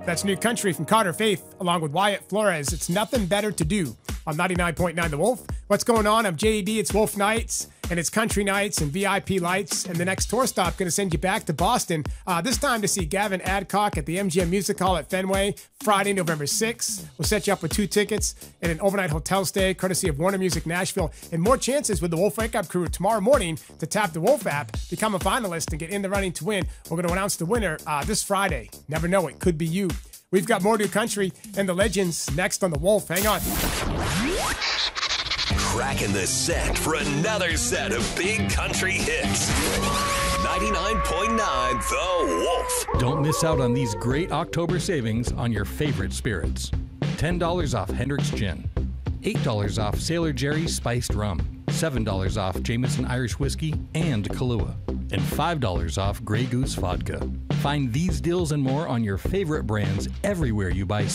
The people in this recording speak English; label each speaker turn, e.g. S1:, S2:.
S1: That's New Country from Carter Faith, along with Wyatt Flores. It's Nothing Better to Do on 99.9 The Wolf. What's going on? I'm JD. It's Wolf Nights, and it's Country Nights and VIP Lights. And the next tour stop going to send you back to Boston, this time to see Gavin Adcock at the MGM Music Hall at Fenway, Friday, November 6th. We'll set you up with 2 tickets and an overnight hotel stay, courtesy of Warner Music Nashville, and more chances with the Wolf Wake Up Crew tomorrow morning to tap the Wolf app, become a finalist, and get in the running to win. We're going to announce the winner this Friday. Never know, it could be you. We've got more New Country and the Legends next on The Wolf. Hang on.
S2: Cracking the set for another set of big country hits. 99.9 The Wolf.
S3: Don't miss out on these great October savings on your favorite spirits. $10 off Hendrick's Gin. $8 off Sailor Jerry's Spiced Rum. $7 off Jameson Irish Whiskey and Kahlua. And $5 off Grey Goose Vodka. Find these deals and more on your favorite brands everywhere you buy